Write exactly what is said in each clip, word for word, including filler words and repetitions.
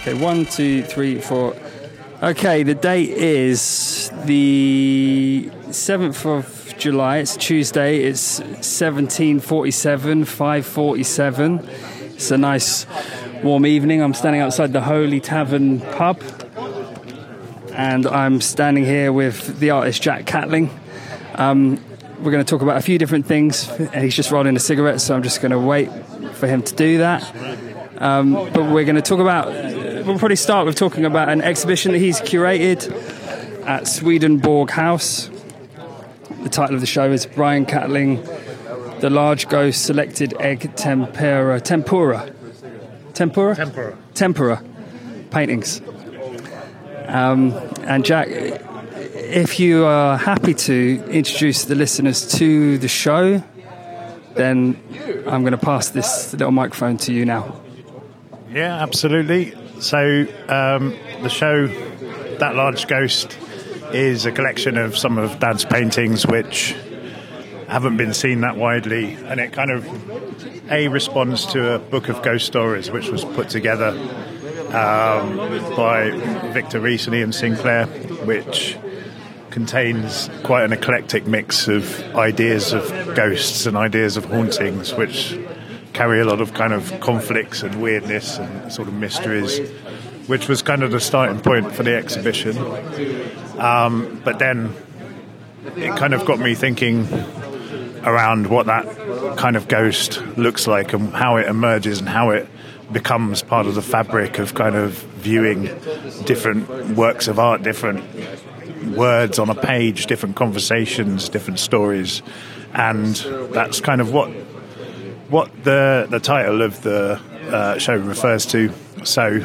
Okay, one, two, three, four. Okay, the date is the seventh of July. It's Tuesday. It's seventeen forty-seven, five forty-seven. It's a nice warm evening. I'm standing outside the Holy Tavern pub, and I'm standing here with the artist Jack Catling. Um, we're going to talk about a few different things, and he's just rolling a cigarette, so I'm just going to wait for him to do that. Um, but we're going to talk about, we'll probably start with talking about an exhibition that he's curated at Swedenborg House. The title of the show is Brian Catling, The Large Ghost Selected Egg Tempera, Tempura, Tempura? Tempura. Tempura paintings. Um, and Jack, if you are happy to introduce the listeners to the show, then I'm going to pass this little microphone to you now. Yeah, absolutely. So um, the show, That Large Ghost, is a collection of some of Dad's paintings which haven't been seen that widely, and it kind of a responds to a book of ghost stories which was put together um, by Victor Rees and Ian Sinclair, which contains quite an eclectic mix of ideas of ghosts and ideas of hauntings, which carry a lot of kind of conflicts and weirdness and sort of mysteries, which was kind of the starting point for the exhibition. Um, but then it kind of got me thinking around what that kind of ghost looks like and how it emerges and how it becomes part of the fabric of kind of viewing different works of art, different words on a page, different conversations, different stories. And that's kind of what what the the title of the uh, show refers to. So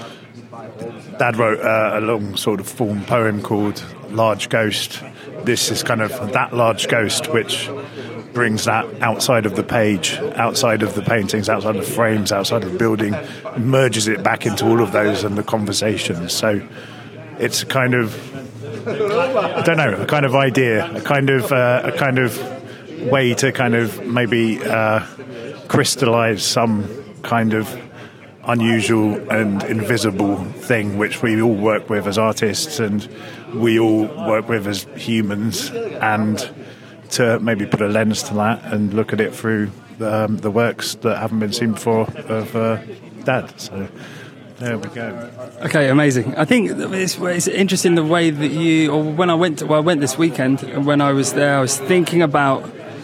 Dad wrote uh, a long sort of form poem called Large Ghost. This is kind of that large ghost which brings that outside of the page, outside of the paintings, outside of the frames, outside of the building, merges it back into all of those and the conversations. So it's a kind of, I don't know, a kind of idea, a kind of uh, a kind of way to kind of maybe uh, crystallize some kind of unusual and invisible thing which we all work with as artists and we all work with as humans, and to maybe put a lens to that and look at it through um, the works that haven't been seen before of uh, Dad. So there we go. Okay, amazing. I think it's, it's interesting the way that you, or when I went, to, well, I went this weekend, and when I was there, I was thinking about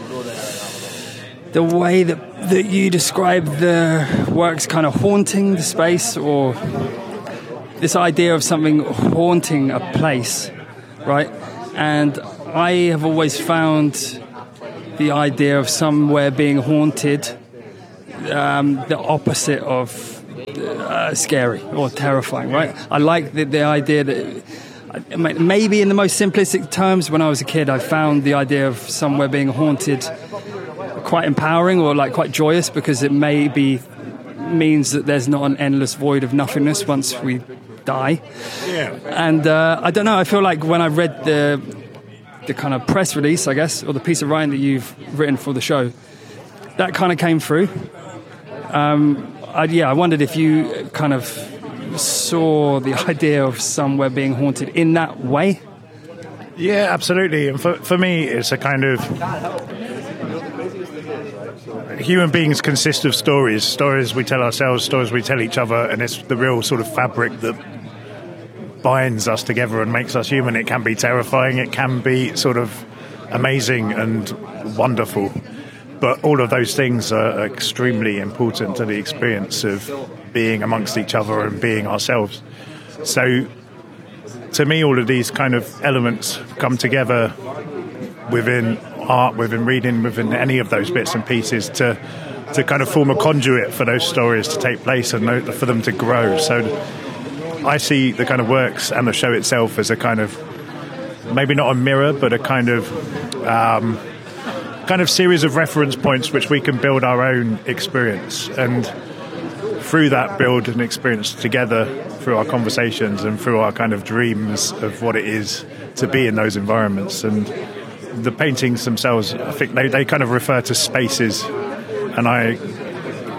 the way that, that you describe the works kind of haunting the space, or this idea of something haunting a place, right? And I have always found the idea of somewhere being haunted um, the opposite of uh, scary or terrifying, right? I like the, the idea that maybe in the most simplistic terms, when I was a kid, I found the idea of somewhere being haunted quite empowering or like quite joyous, because it maybe means that there's not an endless void of nothingness once we die. Yeah. And uh, I don't know, I feel like when I read the the kind of press release, I guess, or the piece of writing that you've written for the show, that kind of came through. Um, I, yeah, I wondered if you kind of saw the idea of somewhere being haunted in that way. Yeah, absolutely. And for, for me, it's a kind of... Human beings consist of stories. Stories we tell ourselves, stories we tell each other, and it's the real sort of fabric that binds us together and makes us human. It can be terrifying, it can be sort of amazing and wonderful, but all of those things are extremely important to the experience of being amongst each other and being ourselves. So to me, all of these kind of elements come together within art, within reading, within any of those bits and pieces to to kind of form a conduit for those stories to take place and for them to grow. So I see the kind of works and the show itself as a kind of, maybe not a mirror, but a kind of um, kind of series of reference points which we can build our own experience, and through that build an experience together through our conversations and through our kind of dreams of what it is to be in those environments. And the paintings themselves, I think they, they kind of refer to spaces, and I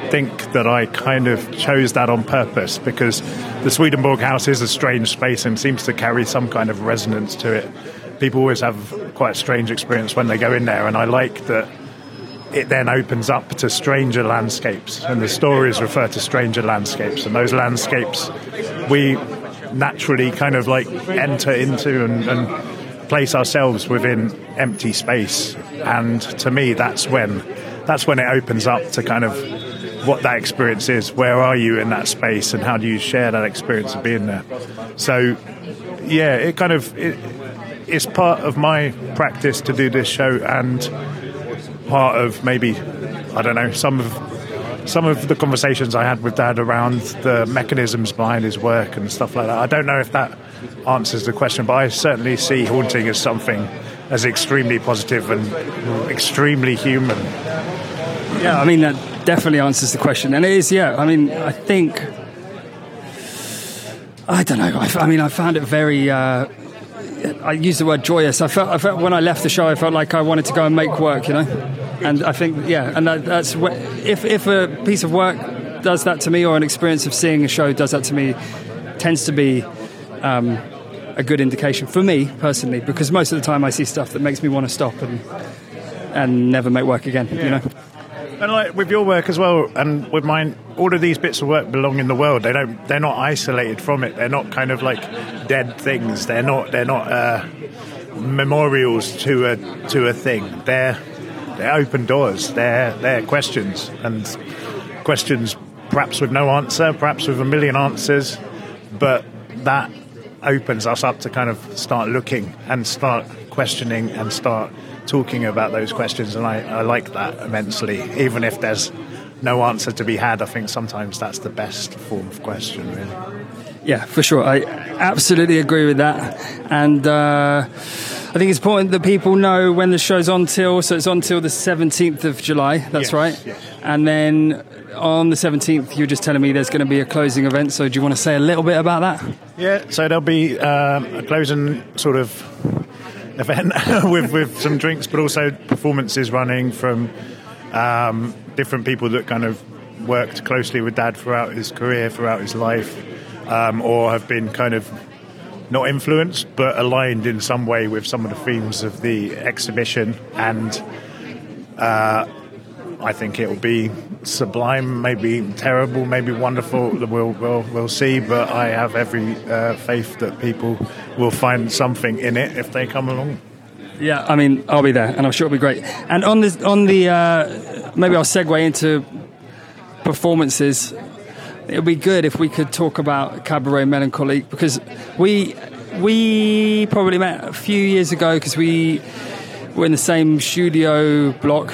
think that I kind of chose that on purpose, because the Swedenborg House is a strange space and seems to carry some kind of resonance to it. People always have quite a strange experience when they go in there, and I like that it then opens up to stranger landscapes, and the stories refer to stranger landscapes, and those landscapes we naturally kind of like enter into and, and place ourselves within empty space. And to me, that's when that's when it opens up to kind of what that experience is. Where are you in that space, and how do you share that experience of being there? So yeah, it kind of it, it's part of my practice to do this show, and part of maybe, I don't know, some of some of the conversations I had with Dad around the mechanisms behind his work and stuff like that. I don't know if that answers the question, but I certainly see haunting as something as extremely positive and extremely human. Yeah, I mean, that definitely answers the question. And it is, yeah, I mean, I think, I don't know, I, I mean, I found it very... Uh, I use the word joyous. I felt, I felt when I left the show, I felt like I wanted to go and make work, you know. And I think, yeah, and that, that's what, if if a piece of work does that to me, or an experience of seeing a show does that to me, tends to be um, a good indication for me personally, because most of the time I see stuff that makes me want to stop and and never make work again, yeah. You know. And like with your work as well, and with mine, all of these bits of work belong in the world. They don't. They're not isolated from it. They're not kind of like dead things. They're not. They're not uh, memorials to a to a thing. They're they're open doors. They're they're questions, and questions perhaps with no answer, perhaps with a million answers, but that opens us up to kind of start looking and start questioning and start talking about those questions, and I, I like that immensely. Even if there's no answer to be had, I think sometimes that's the best form of question, really. Yeah, for sure. I absolutely agree with that. And uh, I think it's important that people know when the show's on till, so it's on till the seventeenth of July, that's yes, right? Yes. And then on the seventeenth, you were just telling me there's going to be a closing event, so do you want to say a little bit about that? Yeah, so there'll be um, a closing sort of event with, with some drinks, but also performances running from um, different people that kind of worked closely with Dad throughout his career, throughout his life, um, or have been kind of not influenced but aligned in some way with some of the themes of the exhibition. And uh, I think it will be sublime, maybe terrible, maybe wonderful. We'll we'll, we'll see, but I have every uh, faith that people will find something in it if they come along. Yeah, I mean, I'll be there, and I'm sure it'll be great. And on this, on the, uh, maybe I'll segue into performances. It would be good if we could talk about Cabaret Melancholique, because we we probably met a few years ago because we were in the same studio block.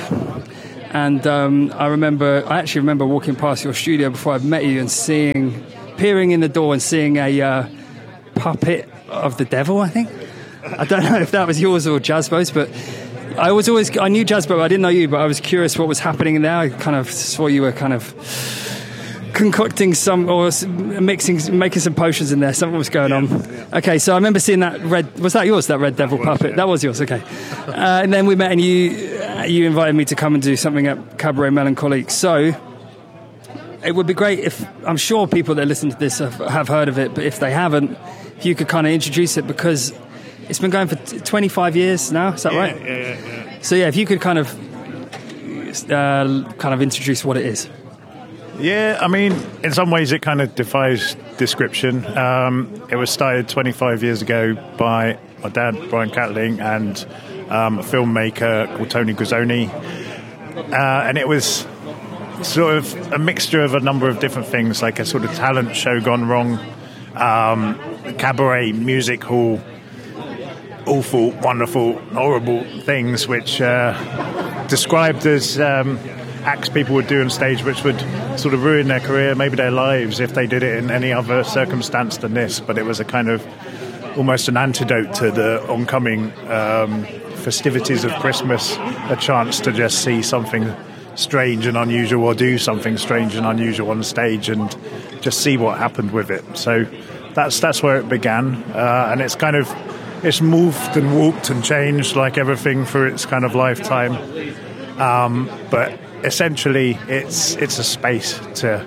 And um, I remember, I actually remember walking past your studio before I met you and seeing, peering in the door and seeing a uh, puppet of the devil, I think. I don't know if that was yours or Jasbo's, but I was always, I knew Jasbo, I didn't know you, but I was curious what was happening in there. I kind of saw you were kind of concocting some, or mixing, making some potions in there. Something was going on. Okay, so I remember seeing that red, was that yours, that red devil puppet? That was yours, okay. Uh, and then we met and you you invited me to come and do something at Cabaret Melancholique. So it would be great if, I'm sure people that listen to this have, have heard of it, but if they haven't, if you could kind of introduce it, because it's been going for twenty-five years now, is that yeah, right? Yeah, yeah, yeah. So yeah, if you could kind of uh, kind of introduce what it is. Yeah, I mean, in some ways it kind of defies description. Um, it was started twenty-five years ago by my dad, Brian Catling, and um, a filmmaker called Tony Guzzoni. Uh, and it was sort of a mixture of a number of different things, like a sort of talent show gone wrong, um, cabaret, music hall, awful, wonderful, horrible things, which uh, described as um, acts people would do on stage which would sort of ruin their career, maybe their lives, if they did it in any other circumstance than this. But it was a kind of almost an antidote to the oncoming um, festivities of Christmas, a chance to just see something strange and unusual, or do something strange and unusual on stage, and just see what happened with it. So that's that's where it began, uh, and it's kind of it's moved and warped and changed like everything through its kind of lifetime. Um, but essentially, it's it's a space to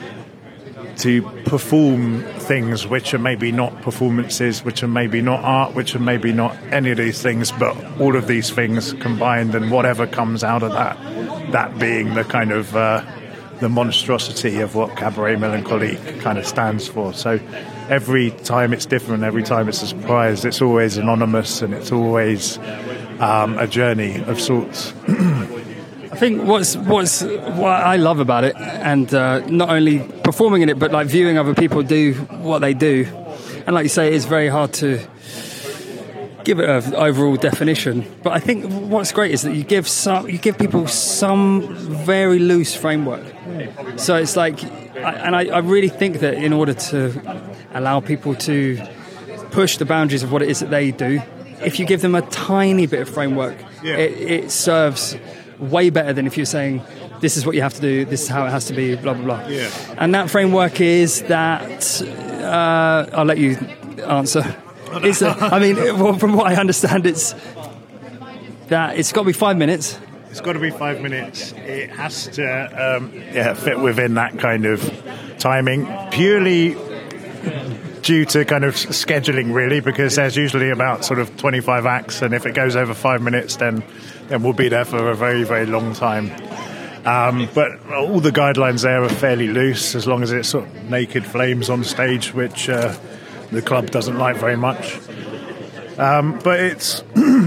to perform things which are maybe not performances, which are maybe not art, which are maybe not any of these things, but all of these things combined, and whatever comes out of that, that being the kind of uh, the monstrosity of what Cabaret Melancholique kind of stands for. So every time it's different, every time it's a surprise, it's always anonymous, and it's always um, a journey of sorts. I think what's what's what I love about it, and uh, not only performing in it, but like viewing other people do what they do, and like you say, it's very hard to give it an overall definition. But I think what's great is that you give some, you give people some very loose framework. So it's like, and I, I really think that in order to allow people to push the boundaries of what it is that they do, if you give them a tiny bit of framework, yeah. it, it serves way better than if you're saying, this is what you have to do, this is how it has to be, blah, blah, blah. Yeah. And that framework is that, uh, I'll let you answer. It's a, I mean, well, from what I understand, it's that it's got to be five minutes. It's got to be five minutes. It has to um, yeah, fit within that kind of timing, purely due to kind of scheduling, really, because there's usually about sort of twenty-five acts, and if it goes over five minutes, then then we'll be there for a very, very long time. Um, but all the guidelines there are fairly loose, as long as it's sort of naked flames on stage, which uh, the club doesn't like very much. Um, but it's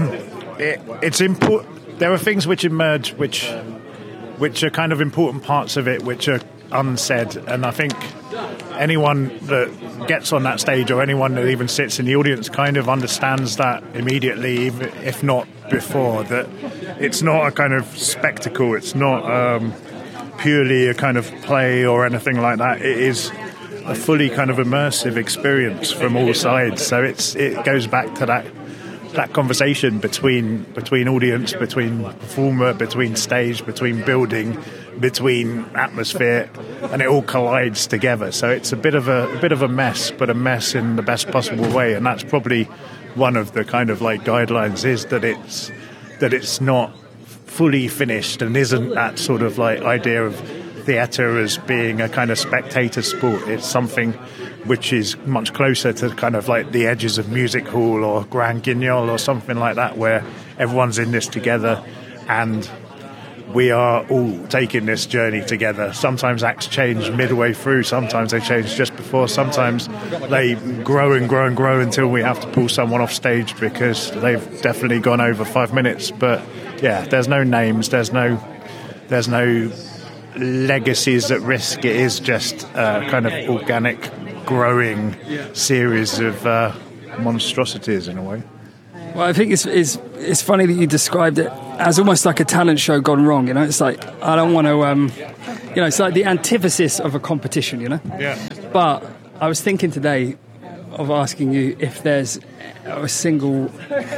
it, it's important. There are things which emerge, which which are kind of important parts of it, which are unsaid, and I think anyone that gets on that stage, or anyone that even sits in the audience, kind of understands that immediately, if not before, that it's not a kind of spectacle, it's not um, purely a kind of play or anything like that. It is a fully kind of immersive experience from all sides. So it's it goes back to that that conversation between between audience, between performer, between stage, between building, between atmosphere, and it all collides together. So it's a bit of a, a bit of a mess, but a mess in the best possible way. And that's probably one of the kind of like guidelines, is that it's that it's not fully finished and isn't that sort of like idea of theatre as being a kind of spectator sport. It's something which is much closer to kind of like the edges of music hall or Grand Guignol or something like that, where everyone's in this together and we are all taking this journey together. Sometimes acts change midway through, sometimes they change just before, sometimes they grow and grow and grow until we have to pull someone off stage because they've definitely gone over five minutes. But yeah, there's no names, there's no there's no legacies at risk. It is just a kind of organic, growing series of uh, monstrosities in a way. Well, I think it's, it's it's funny that you described it as almost like a talent show gone wrong. You know, it's like, I don't want to, um, you know, it's like the antithesis of a competition. You know. Yeah. But I was thinking today of asking you if there's a single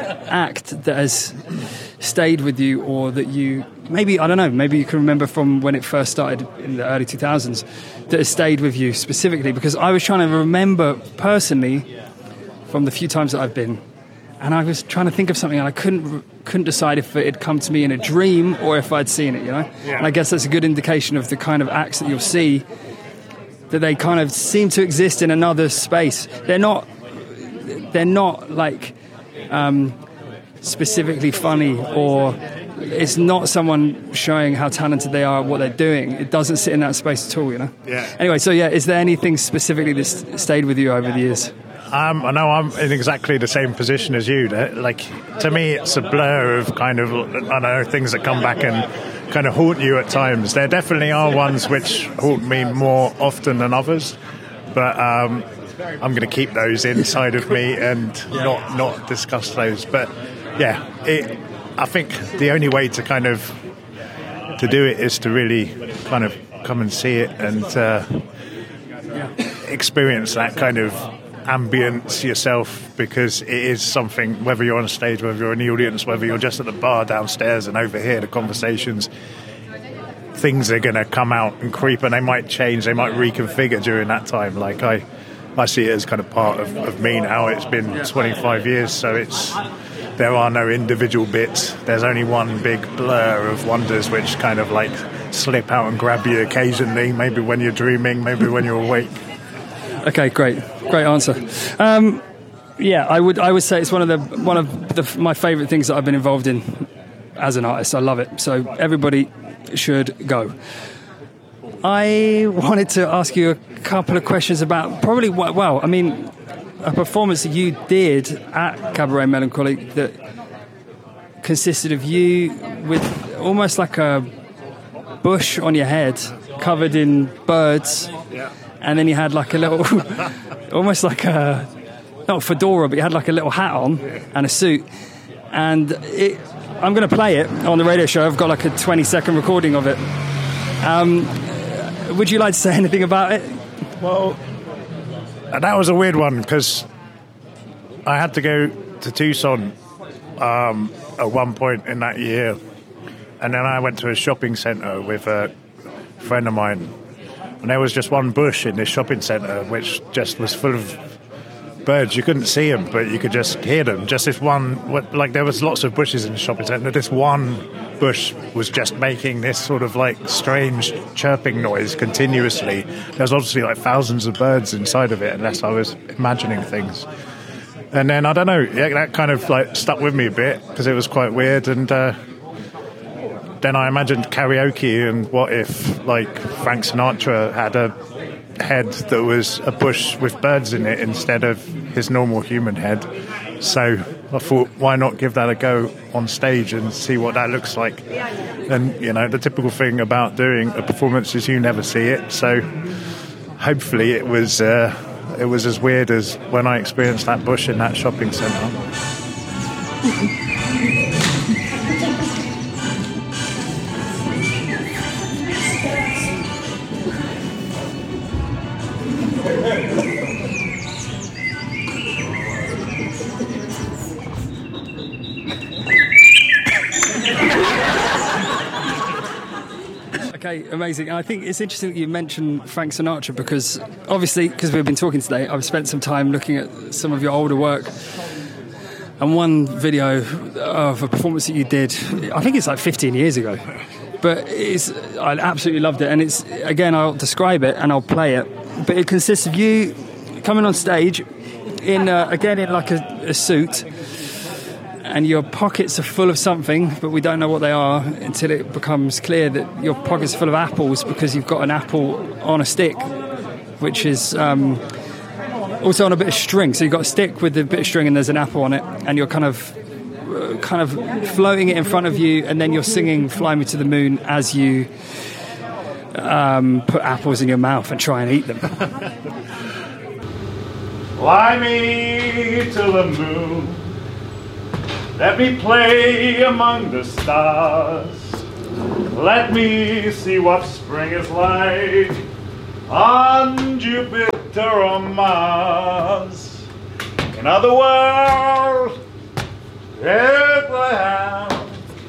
act that has stayed with you, or that you maybe, I don't know, maybe you can remember from when it first started in the early two thousands, that has stayed with you specifically. Because I was trying to remember personally from the few times that I've been. And I was trying to think of something, and I couldn't couldn't decide if it had come to me in a dream or if I'd seen it, you know? Yeah. And I guess that's a good indication of the kind of acts that you'll see, that they kind of seem to exist in another space. They're not, they're not like um, specifically funny, or it's not someone showing how talented they are at what they're doing. It doesn't sit in that space at all, you know? Yeah. Anyway, so yeah, is there anything specifically that's stayed with you over the years? Um, I know I'm in exactly the same position as you. Like, to me, it's a blur of kind of, I know, things that come back and kind of haunt you at times. There definitely are ones which haunt me more often than others, but um, I'm going to keep those inside of me and not not discuss those. But yeah, it, I think the only way to kind of to do it is to really kind of come and see it and uh, experience that kind of ambience yourself, because it is something, whether you're on stage, whether you're in the audience, whether you're just at the bar downstairs and overhear the conversations, things are going to come out and creep, and they might change, they might reconfigure during that time. Like I I see it as kind of part of, of me now. It's been twenty-five years, so it's there are no individual bits. There's only one big blur of wonders which kind of like slip out and grab you occasionally, maybe when you're dreaming, maybe when you're awake. Okay, great, great answer. Um, yeah, I would I would say it's one of the one of the, my favourite things that I've been involved in as an artist. I love it. So everybody should go. I wanted to ask you a couple of questions about probably what, well, I mean, a performance that you did at Cabaret Melancholy that consisted of you with almost like a bush on your head covered in birds, Yeah. and then you had like a little, almost like a, not a fedora, but you had like a little hat on and a suit. And it, I'm going to play it on the radio show. I've got like a twenty second recording of it. Um, would you like to say anything about it? Well, that was a weird one because I had to go to Tucson um, at one point in that year, and then I went to a shopping centre with a friend of mine, and there was just one bush in this shopping centre which just was full of birds. You couldn't see them, but you could just hear them. Just this one, like there was lots of bushes in the shopping centre. This one bush was just making this sort of like strange chirping noise continuously. There was obviously like thousands of birds inside of it, unless I was imagining things. And then I don't know, that kind of like stuck with me a bit because it was quite weird. And uh, then I imagined karaoke, and what if like Frank Sinatra had a head that was a bush with birds in it instead of his normal human head. So I thought, why not give that a go on stage and see what that looks like? And you know, the typical thing about doing a performance is you never see it, so hopefully it was uh, it was as weird as when I experienced that bush in that shopping centre. Okay, amazing. I think it's interesting that you mentioned Frank Sinatra because obviously, because we've been talking today, I've spent some time looking at some of your older work. And one video of a performance that you did, I think it's like fifteen years ago. But it's, I absolutely loved it. And it's, again, I'll describe it and I'll play it. But it consists of you coming on stage in, uh, again, in like a, a suit. And your pockets are full of something, but we don't know what they are until it becomes clear that your pockets are full of apples because you've got an apple on a stick, which is um, also on a bit of string. So you've got a stick with a bit of string and there's an apple on it, and you're kind of uh, kind of floating it in front of you, and then you're singing "Fly Me to the Moon" as you um, put apples in your mouth and try and eat them. Fly me to the moon. Let me play among the stars. Let me see what spring is like on Jupiter or Mars. In other words, if I have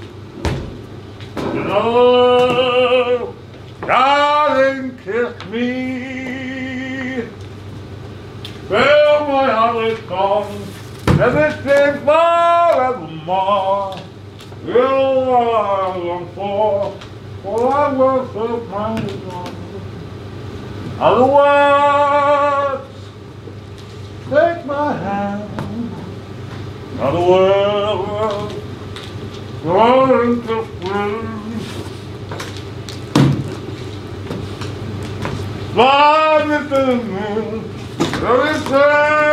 in other words, darling, kiss me. Well, my heart is gone. Everything forevermore. You are I long for, for I will so find it on. Other words, take my hand. Other words, go into spring. Fly me to the moon. Everything